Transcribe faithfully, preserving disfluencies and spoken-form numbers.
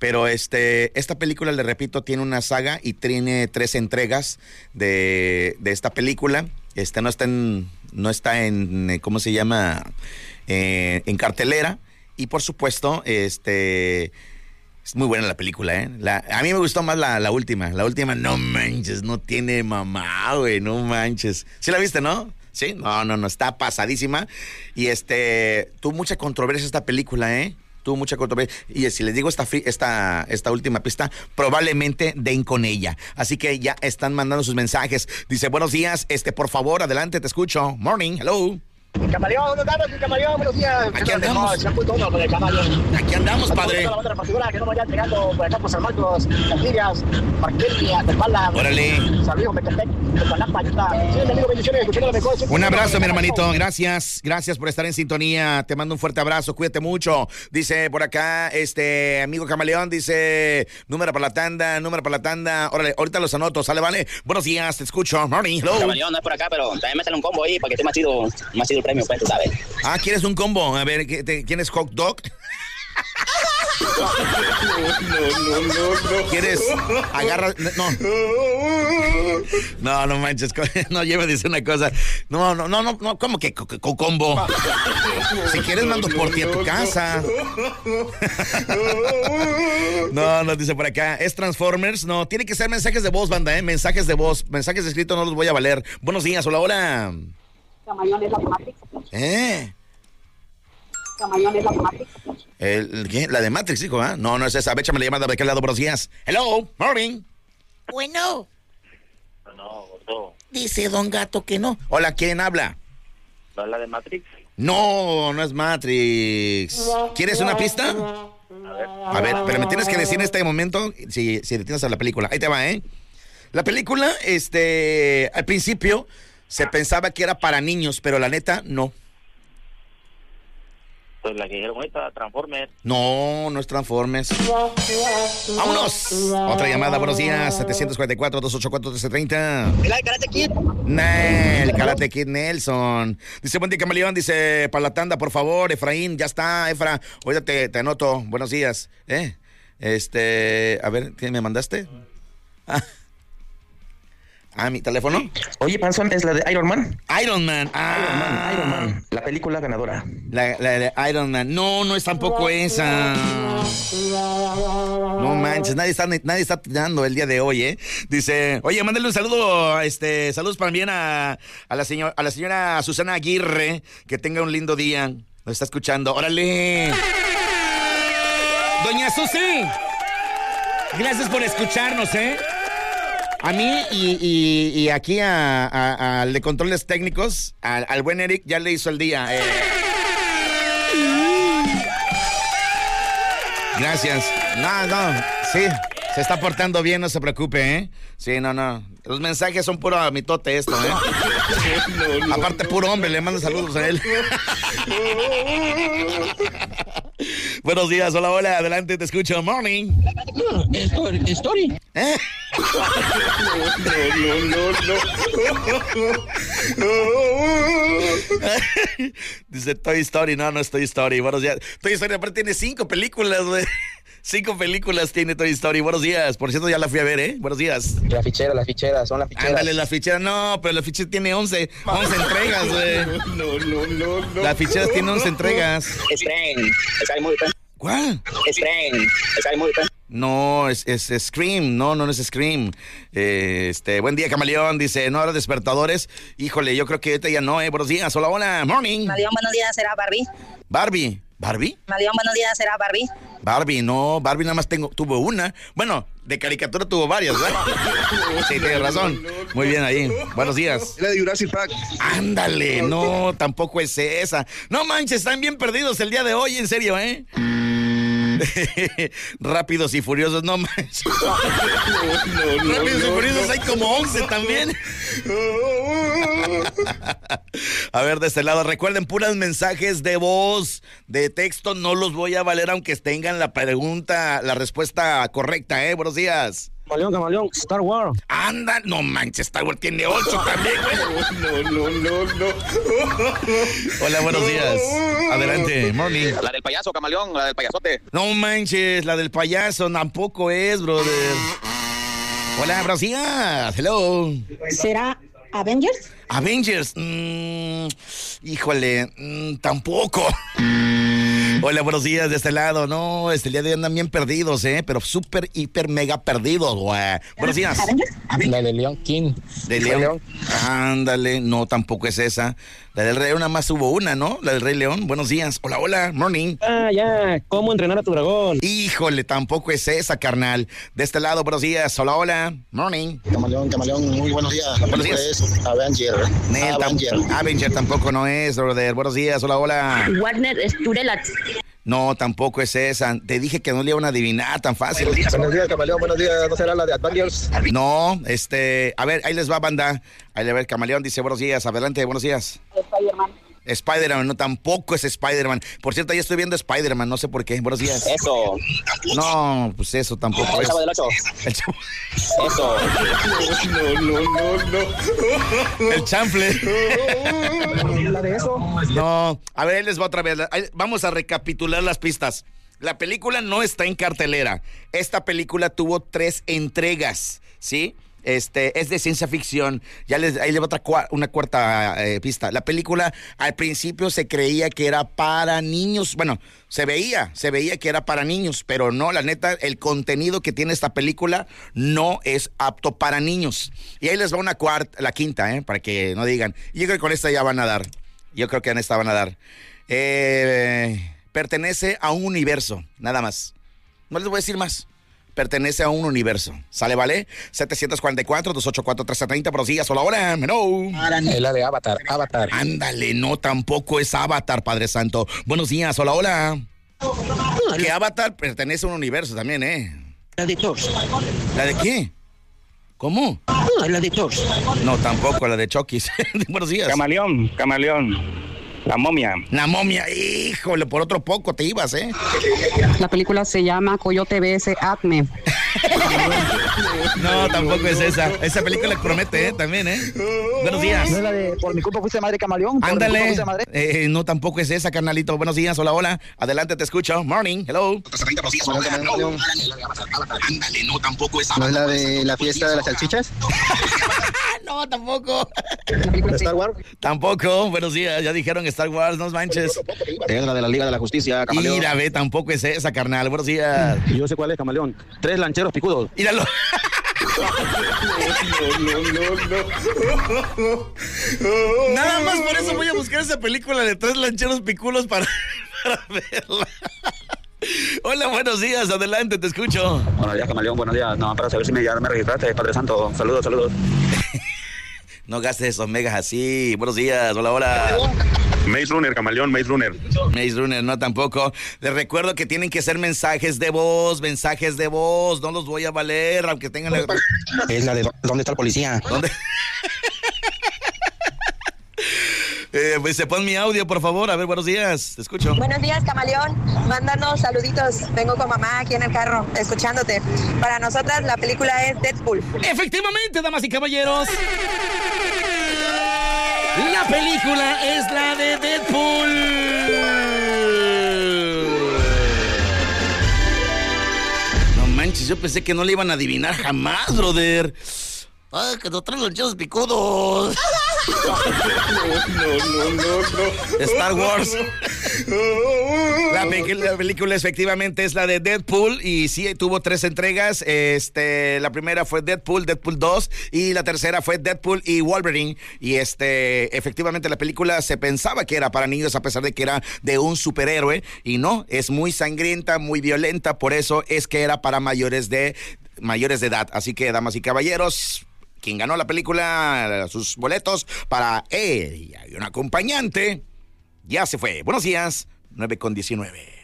Pero este, esta película, le repito, tiene una saga y tiene tres entregas de, de esta película. Este, no está en, no está en, ¿cómo se llama? Eh, en cartelera. Y por supuesto, este... es muy buena la película, ¿eh? La, a mí me gustó más la, la última. La última, no manches, no tiene mamá, güey, no manches. ¿Sí la viste, no? Sí, no, no, no, está pasadísima. Y este, tuvo mucha controversia esta película, ¿eh? Tuvo mucha controversia. Y si les digo esta, esta, esta última pista, probablemente den con ella. Así que ya están mandando sus mensajes. Dice, buenos días, este, por favor, adelante, te escucho. Morning, hello. El camaleón, ¿dónde andamos? El camaleón, buenos días. Aquí andamos. Aquí andamos, padre. La banda refaccionada que nos vaya entregando por acá por San Marcos, Castillas, Marquelia, Tepala. Órale. Saludos, Metepec, Tepalapa, Ayuda. Sí, amigo, bendiciones, escuchando lo mejor. Un abrazo, mi hermanito. Gracias. Gracias por estar en sintonía. Te mando un fuerte abrazo. Cuídate mucho. Dice por acá, este, amigo camaleón, dice, número para la tanda, número para la tanda. Órale, ahorita los anoto, ¿sale, vale? Buenos días, te escucho. Morning, hello. Camaleón no es por acá, pero también métele un combo ahí para que esté más chido, más chido el premio, pues, tú sabes. Ah, ¿quieres un combo? A ver, ¿quién es hot dog? No, no, no, no. ¿Quieres? Agarra. No. No, no manches. No, yo me dice una cosa. No, no, no, no, no. ¿Cómo que con combo? Si quieres, mando por ti a tu casa. No, nos dice por acá. ¿Es Transformers? No, tiene que ser mensajes de voz, banda, ¿eh? Mensajes de voz. Mensajes escritos no los voy a valer. Buenos días, hola, hola. Camaleón es la de Matrix. ¿Eh? Camaleón es la de Matrix. ¿El, ¿Qué? La de Matrix, hijo, ¿eh? No, no es esa. Échame la llamada de aquel lado, buenos días. Hello, morning. Bueno. No, no. Dice Don Gato que no. Hola, ¿quién habla? ¿No es la de Matrix? No, no es Matrix. ¿Quieres una pista? A ver. A ver, pero me tienes que decir en este momento si, si le tienes a la película. Ahí te va, ¿eh? La película, este, al principio se pensaba que era para niños, pero la neta, no. Pues la que dijeron ahorita, Transformers. No, no es Transformers. ¡Vámonos! Otra llamada, buenos días, setecientos cuarenta y cuatro, doscientos ochenta y cuatro, trece treinta. ¿Mira el Karate Kid? Nah, el Karate Kid Nelson. Dice, buen día, camaleón, dice, para la tanda, por favor, Efraín, ya está, Efra. Oye, te, te anoto, buenos días. ¿Eh? Este, a ver, ¿qué me mandaste? Ah. Ah, ¿mi teléfono? Oye, Panzón, es la de Iron Man. Iron Man. Ah. Iron Man, Iron Man. La película ganadora. La, la de Iron Man. No, no es tampoco esa. No manches, nadie está, nadie está tirando el día de hoy, ¿eh? Dice, oye, mándale un saludo, este, saludos para bien a, a, la señor, a la señora Susana Aguirre, que tenga un lindo día. Nos está escuchando. ¡Órale! Doña Susi, gracias por escucharnos, ¿eh? A mí y, y, y aquí a, a, al de controles técnicos, al, al buen Eric, ya le hizo el día. Eh. Gracias. No, no, sí, se está portando bien, no se preocupe, ¿eh? Sí, no, no. Los mensajes son puro mitote esto, ¿eh? No, no, Aparte, puro hombre, le mando saludos a él. Buenos días, hola, hola, adelante, te escucho. Morning. Story. Story. ¿Eh? No, no, no, no. Dice Toy Story, no, no es Toy Story. Buenos días. Toy Story aparte tiene cinco películas, güey. Cinco películas tiene Toy Story. Buenos días. Por cierto, ya la fui a ver, ¿eh? Buenos días. La fichera, las ficheras, son las ficheras. Ándale, las ficheras. No, pero la fichera tiene once. once entregas, güey. No, no, no, no. Las ficheras tiene once entregas. Scream. Esa es muy bien. ¿Cuál? Scream. Esa es muy bien. No, es, es, es Scream. No, no, no es Scream. Eh, este, buen día, camaleón. Dice, no, ahora despertadores. Híjole, yo creo que ahorita ya no, ¿eh? Buenos días. Hola, hola. Morning. Malión, buenos días, ¿será Barbie? Barbie. ¿Barbie? Malión, buenos días, ¿será Barbie? Barbie, no, Barbie nada más tengo, tuvo una. Bueno, de caricatura tuvo varias, ¿verdad? Sí, tienes razón. Muy bien ahí. Buenos días. La de Jurassic Park. Ándale, no, tampoco es esa. No manches, están bien perdidos el día de hoy, en serio, ¿eh? Rápidos y Furiosos, no manches. No, no, Rápidos no, y Furiosos no. hay como once también. A ver, de este lado, recuerden, puras mensajes de voz, de texto, no los voy a valer aunque tengan la pregunta, la respuesta correcta, ¿eh? Buenos días. Camaleón, camaleón, Star Wars. Anda, no manches, Star Wars tiene ocho también, güey. No, no, no, no. Hola, buenos días. Adelante, morning. La del payaso, camaleón, la del payasote. No manches, la del payaso tampoco es, brother. Hola, buenos días. Hello. ¿Será Avengers? Avengers. Mm, híjole, mm, tampoco. Hola, buenos días de este lado. No, este día de hoy andan bien perdidos, ¿eh? Pero súper, hiper, mega perdidos, güey. Buenos días. La de León King. De León. Ándale, no, tampoco es esa. La del Rey León nada más hubo una, ¿no? La del Rey León. Buenos días. Hola, hola, morning. Ah, ya, ¿cómo entrenar a tu dragón? Híjole, tampoco es esa, carnal. De este lado, buenos días. Hola, hola, morning. Camaleón, camaleón, muy buenos días. Buenos días. Es Avenger. Nel, tam- Avenger. Avenger tampoco no es, brother. Buenos días, hola, hola. Warner Sturelat. No, tampoco es esa. Te dije que no le iban a adivinar tan fácil. Buenos días, camaleón, buenos días. ¿No será la de Avengers? No, este, a ver, ahí les va, banda. Ahí a ver, Camaleón dice buenos días, adelante, buenos días. Spider-Man. Spider-Man, no, tampoco es Spider-Man. Por cierto, ya estoy viendo Spider-Man, no sé por qué. Buenos días. Eso. No, pues eso tampoco El es. chavo del ocho. El chavo. Eso. No, no, no, no. El chanfle. La de eso. No, a ver, ahí les va otra vez. Ahí- Vamos a recapitular las pistas. La película no está en cartelera. Esta película tuvo tres entregas, ¿sí? Este, es de ciencia ficción. Ya les, ahí les va otra cua- una cuarta eh, pista. La película al principio se creía que era para niños. Bueno, se veía, se veía que era para niños, pero no, la neta, el contenido que tiene esta película no es apto para niños. Y ahí les va una cuarta, la quinta, ¿eh? Para que no digan. Yo creo que con esta ya van a dar. Yo creo que en esta van a dar. Eh, pertenece a un universo, nada más. No les voy a decir más. Pertenece a un universo. ¿Sale, vale? setecientos cuarenta y cuatro, doscientos ochenta y cuatro, trescientos treinta. Buenos días, hola, hola. No. Es la de Avatar. Avatar. Ándale, no, tampoco es Avatar, Padre Santo. Buenos días, hola, hola. Que Avatar pertenece a un universo también, ¿eh? La de Thor. ¿La de qué? ¿Cómo? La de Thor. No, tampoco, la de Chucky. Buenos días. Camaleón, camaleón. La momia. La momia, híjole, por otro poco te ibas, ¿eh? La película se llama Coyote B S Acme. No, tampoco es esa. Esa película promete, ¿eh? También, ¿eh? Buenos días. ¿No es la de Por mi culpa fuiste madre, camaleón? ¿Por mi culpa Ándale. fuiste madre? Eh, no, tampoco es esa, carnalito. Buenos días, hola, hola. Adelante, te escucho. Morning, hello. Ándale, no, tampoco es ¿No es la de la fiesta de las salchichas? No, tampoco. ¿De Star Wars? Tampoco. Buenos días. Ya dijeron Star Wars, no manches. Es la de la Liga de la Justicia, camaleón. Mira, ve, tampoco es esa, carnal. Buenos días. Yo sé cuál es, camaleón. Tres lancheros picudos. Míralo. No, no, no, no. Nada más por eso voy a buscar esa película de tres lancheros piculos para, para verla. Hola, buenos días, adelante, te escucho. Buenos días, camaleón, buenos días. No, para saber si me, ya me registraste, Padre Santo. Saludos, saludos. No gastes esos megas así. Buenos días, hola, hola. Maze Runner, camaleón, Maze Runner. Maze Runner, no tampoco. Les recuerdo que tienen que ser mensajes de voz, mensajes de voz. No los voy a valer, aunque tengan la... Es la de ¿Dónde está el policía? ¿Dónde? eh, pues se pon mi audio, por favor. A ver, buenos días, te escucho. Buenos días, camaleón. Mándanos saluditos. Vengo con mamá aquí en el carro, escuchándote. Para nosotras la película es Deadpool. Efectivamente, damas y caballeros. La película es la de Deadpool. No manches, yo pensé que no le iban a adivinar jamás, brother. Ay, que nos traen los chicos picudos. No, no, no, no. Star Wars. La, pe- la película efectivamente es la de Deadpool y sí tuvo tres entregas. Este, la primera fue Deadpool, Deadpool dos y la tercera fue Deadpool y Wolverine. Y este, efectivamente la película se pensaba que era para niños a pesar de que era de un superhéroe y no, es muy sangrienta, muy violenta, por eso es que era para mayores de mayores de edad. Así que, damas y caballeros, quien ganó la película, sus boletos para ella y un acompañante, ya se fue. Buenos días, nueve con diecinueve.